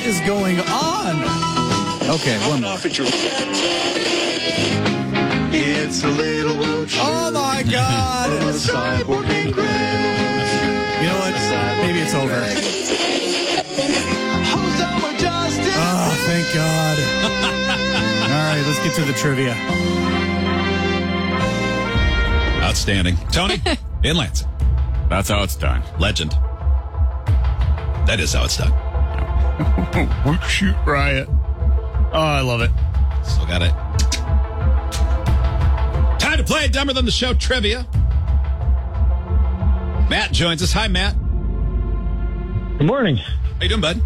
is going on? Okay, one more. It's a little blue tree. Oh, my God. A cyborg named Greg. You know what? Maybe it's over. Oh, thank God. All right, let's get to the trivia. Outstanding. Tony, in Lansing. That's how it's done. Legend. That is how it's done. Shoot riot. Oh, I love it. Still got it. Time to play Dumber Than the Show trivia. Matt joins us. Hi, Matt. Good morning. How you doing, bud?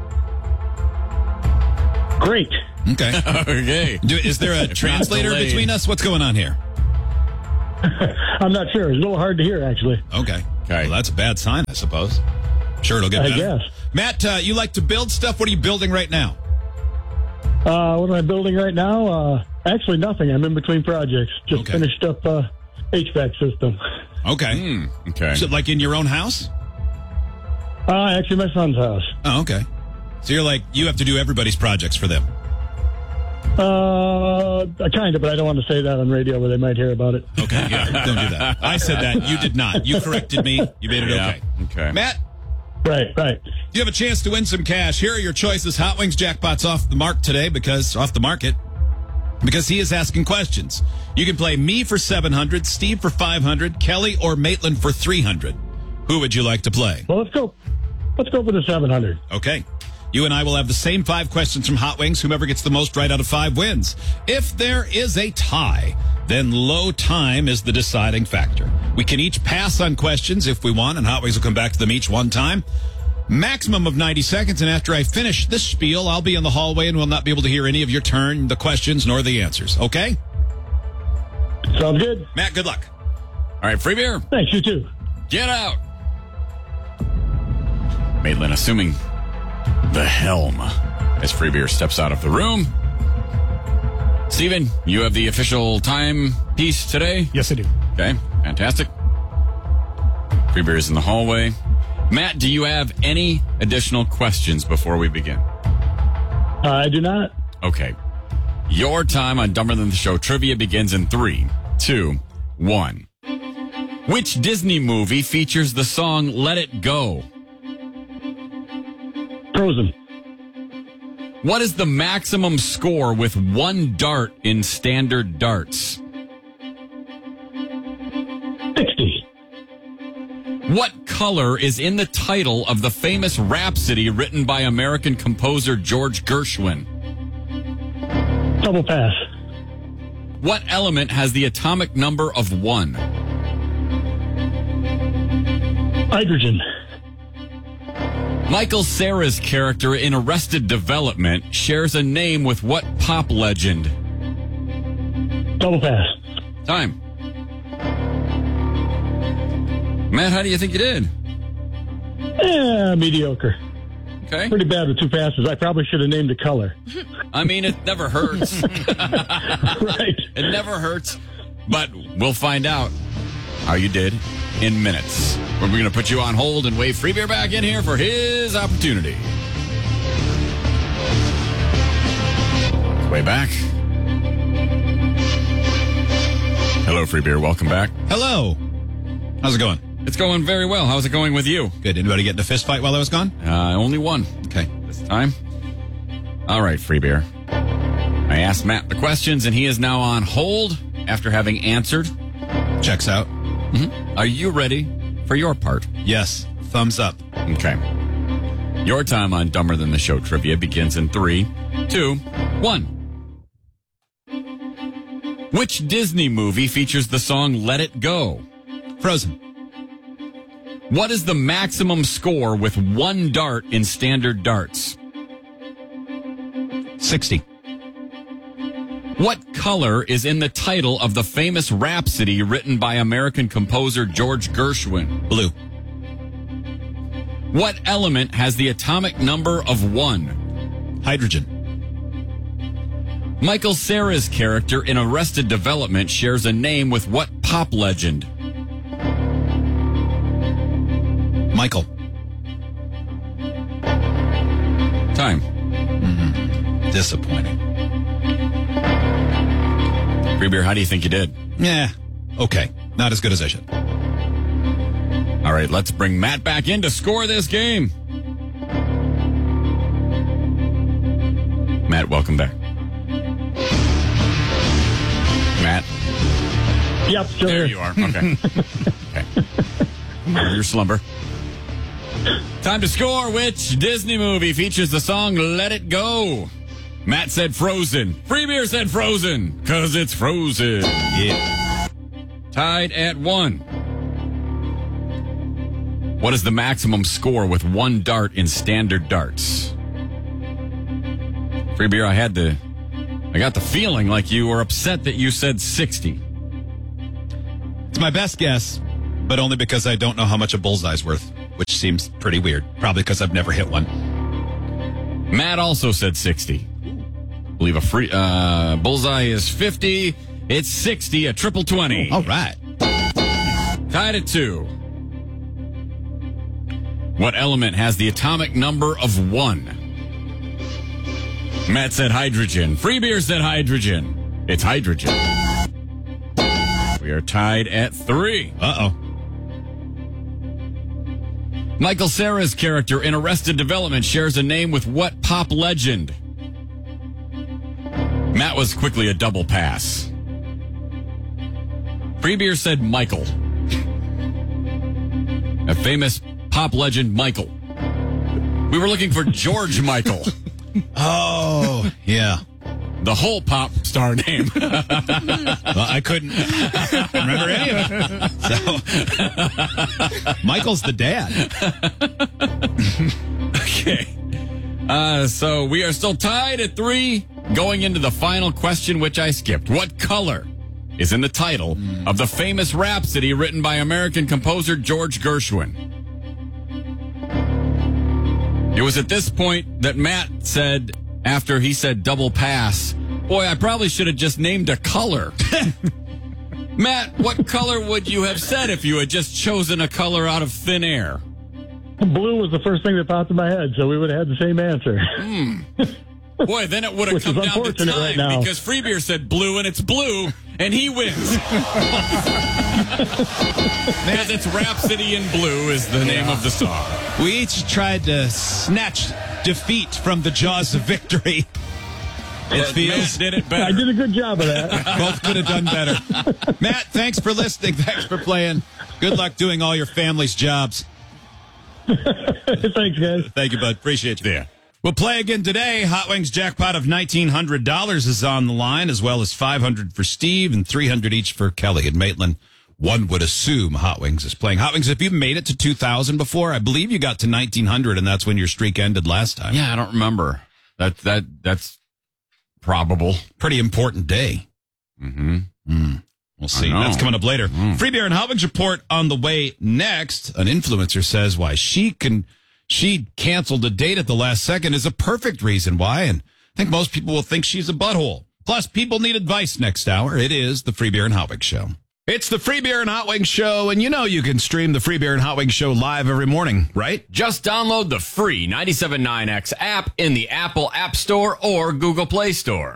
Great. Okay. Okay. Is there a translator delayed. between us? What's going on here? I'm not sure. It's a little hard to hear, actually. Okay. Well, that's a bad sign, I suppose. Sure, it'll get I better. guess. Matt, you like to build stuff. What are you building right now? What am I building right now? Actually, nothing. I'm in between projects. Just Okay. finished up HVAC system. Okay. Okay. So, like in your own house? Actually, my son's house. Oh, okay. So you're like, you have to do everybody's projects for them. Kind of, but I don't want to say that on radio where they might hear about it. Okay, yeah, don't do that. I said that. You did not. You corrected me. You made it okay. Okay. Matt, Right. you have a chance to win some cash. Here are your choices. Hot Wings jackpot's off the mark today off the market because he is asking questions. You can play me for $700, Steve for $500, Kelly or Maitland for $300. Who would you like to play? Well, let's go for the 700. Okay. You and I will have the same 5 questions from Hot Wings. Whomever gets the most right out of 5 wins. If there is a tie, then low time is the deciding factor. We can each pass on questions if we want, and Hot Wings will come back to them each one time. Maximum of 90 seconds, and after I finish this spiel, I'll be in the hallway and will not be able to hear any of your turn, the questions, nor the answers. Okay? Sounds good. Matt, good luck. All right, free beer. Thanks, you too. Get out. Maitland assuming the helm as free beer steps out of the room. Steven, you have the official time piece today? Yes, I do. Okay, fantastic. Free beer is in the hallway. Matt, do you have any additional questions before we begin? I do not. Okay. Your time on Dumber Than the Show trivia begins in 3, 2, 1. Which Disney movie features the song Let It Go? Frozen. What is the maximum score with 1 dart in standard darts? 60. What color is in the title of the famous Rhapsody written by American composer George Gershwin? Double pass. What element has the atomic number of 1? Hydrogen. Michael Cera's character in Arrested Development shares a name with what pop legend? Double pass. Time. Matt, how do you think you did? Mediocre. Okay. Pretty bad with 2 passes. I probably should have named a color. I mean, it never hurts. Right. It never hurts. But we'll find out how you did in minutes. We're going to put you on hold and wave Free Beer back in here for his opportunity. Way back. Hello, Free Beer. Welcome back. Hello. How's it going? It's going very well. How's it going with you? Good. Anybody get in a fist fight while I was gone? Only one Okay. this time. All right, Free Beer. I asked Matt the questions, and he is now on hold after having answered. Checks out. Are you ready for your part? Yes. Thumbs up. Okay. Your time on Dumber Than the Show trivia begins in 3, 2, 1. Which Disney movie features the song Let It Go? Frozen. What is the maximum score with 1 dart in standard darts? 60. What color is in the title of the famous Rhapsody written by American composer George Gershwin? Blue. What element has the atomic number of 1? Hydrogen. Michael Cera's character in Arrested Development shares a name with what pop legend? Michael. time. Disappointing. Free beer, how do you think you did? Yeah. Okay. Not as good as I should. All right, let's bring Matt back in to score this game. Matt, welcome back. Matt? Yep, sure. There you are. Okay. Okay. Come out of your slumber. Time to score. Which Disney movie features the song Let It Go? Matt said Frozen. Free beer said Frozen, because it's Frozen. Yeah. Tied at 1. What is the maximum score with one dart in standard darts? Free beer, I got the feeling like you were upset that you said 60. It's my best guess, but only because I don't know how much a bullseye's worth, which seems pretty weird. Probably because I've never hit one. Matt also said 60. I believe a free bullseye is 50. It's 60, a triple 20. All right. Tied at 2. What element has the atomic number of 1? Matt said hydrogen. Free beer said hydrogen. It's hydrogen. We are tied at 3. Uh-oh. Michael Cera's character in Arrested Development shares a name with what pop legend? Matt was quickly a double pass. Free beer said Michael. A famous pop legend, Michael. We were looking for George Michael. Oh, yeah. The whole pop star name. Well, I couldn't remember any of it. So, Michael's the dad. Okay. So we are still tied at 3, going into the final question, which I skipped. What color is in the title of the famous Rhapsody written by American composer George Gershwin? It was at this point that Matt said, after he said double pass, boy, I probably should have just named a color. Matt, what color would you have said if you had just chosen a color out of thin air? Blue was the first thing that popped in my head, so we would have had the same answer. Boy, then it would have come down to time right now. because Free Beer said blue and it's blue and he wins. Because it's Rhapsody in Blue is the name of the song. We each tried to snatch defeat from the jaws of victory. It feels Matt did it better. I did a good job of that. both could have done better. Matt, thanks for listening. Thanks for playing. Good luck doing all your family's jobs. Thanks, guys. Thank you, bud. Appreciate you. Yeah. We'll play again today. Hot Wings jackpot of $1,900 is on the line, as well as $500 for Steve and $300 each for Kelly and Maitland. One would assume Hot Wings is playing. Hot Wings, if you've made it to 2,000 before, I believe you got to 1,900, and that's when your streak ended last time. Yeah, I don't remember. That's probable. Pretty important day. Mm-hmm. We'll see. That's coming up later. Mm. Free Beer and Hot Wings report on the way next. An influencer says why she canceled a date at the last second is a perfect reason why, and I think most people will think she's a butthole. Plus, people need advice next hour. It is the Free Beer and Hot Wings Show. It's the Free Beer and Hot Wings Show, and you know you can stream the Free Beer and Hot Wings Show live every morning, right? Just download the free 97.9X app in the Apple App Store or Google Play Store.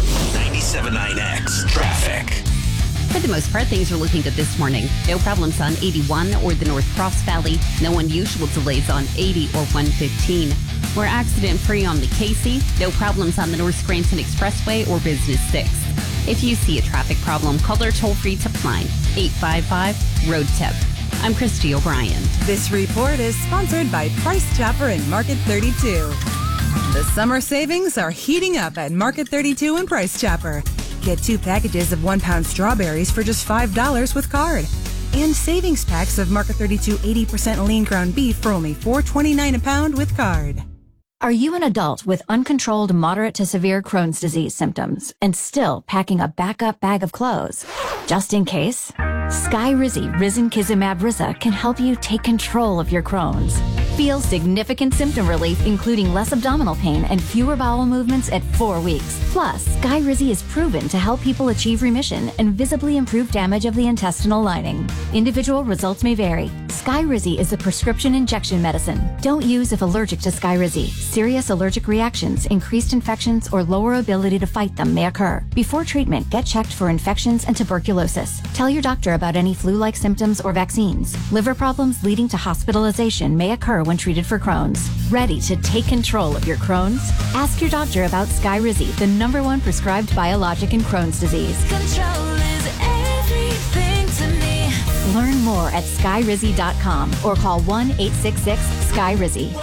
97.9X traffic. For the most part, things are looking good this morning. No problems on 81 or the North Cross Valley. No unusual delays on 80 or 115. We're accident-free on the Casey. No problems on the North Scranton Expressway or Business 6. If you see a traffic problem, call our toll-free tip line, 855-ROAD-TIP. I'm Christy O'Brien. This report is sponsored by Price Chopper and Market 32. The summer savings are heating up at Market 32 and Price Chopper. Get 2 packages of 1-pound strawberries for just $5 with card. And savings packs of Market 32 80% lean ground beef for only $4.29 a pound with card. Are you an adult with uncontrolled moderate to severe Crohn's disease symptoms and still packing a backup bag of clothes? Just in case, Skyrizi Risankizumab Riza can help you take control of your Crohn's. Feel significant symptom relief, including less abdominal pain and fewer bowel movements at 4 weeks. Plus, Skyrizi is proven to help people achieve remission and visibly improve damage of the intestinal lining. Individual results may vary. Skyrizi is a prescription injection medicine. Don't use if allergic to Skyrizi. Serious allergic reactions, increased infections, or lower ability to fight them may occur. Before treatment, get checked for infections and tuberculosis. Tell your doctor about any flu-like symptoms or vaccines. Liver problems leading to hospitalization may occur when treated for Crohn's. Ready to take control of your Crohn's? Ask your doctor about Skyrizi, the #1 prescribed biologic in Crohn's disease. Control is everything to me. Learn more at skyrizi.com or call 1-866-SKYRIZI.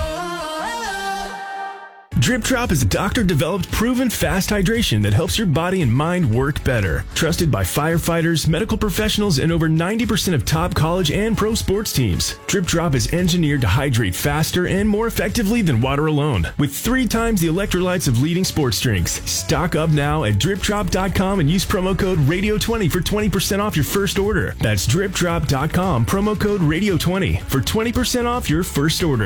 Drip Drop is a doctor-developed, proven fast hydration that helps your body and mind work better. Trusted by firefighters, medical professionals, and over 90% of top college and pro sports teams. Drip Drop is engineered to hydrate faster and more effectively than water alone, with 3 times the electrolytes of leading sports drinks. Stock up now at dripdrop.com and use promo code RADIO20 for 20% off your first order. That's dripdrop.com, promo code RADIO20 for 20% off your first order.